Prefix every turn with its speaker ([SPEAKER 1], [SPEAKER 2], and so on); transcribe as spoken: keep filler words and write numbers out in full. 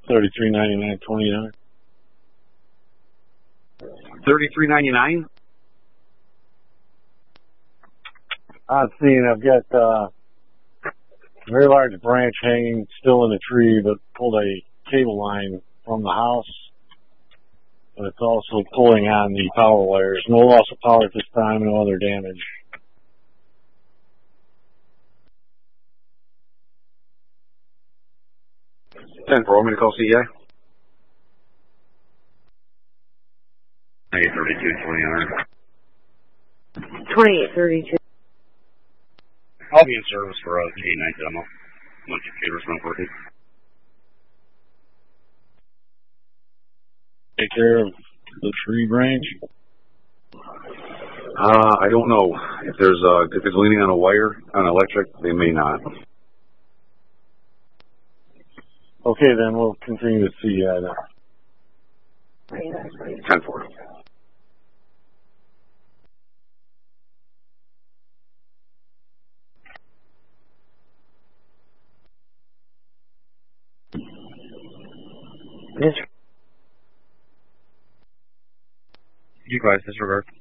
[SPEAKER 1] thirty-three ninety-nine twenty-nine.
[SPEAKER 2] thirty-three ninety-nine?
[SPEAKER 1] I'm seeing I've got uh, a very large branch hanging still in a tree, but pulled a cable line from the house. But it's also pulling on the power wires. No loss of power at this time, no other damage.
[SPEAKER 2] ten four, want me to call C E I? eight thirty-two twenty-nine.
[SPEAKER 3] twenty-eight thirty-two.
[SPEAKER 2] I'll be in service for a K nine demo. My computer's not working.
[SPEAKER 1] Take care of the tree branch.
[SPEAKER 2] Uh, I don't know. If there's uh, if it's leaning on a wire, on electric, they may not.
[SPEAKER 1] Okay, then we'll continue to see uh, that.
[SPEAKER 2] ten four.
[SPEAKER 3] Yes.
[SPEAKER 2] You guys disregard.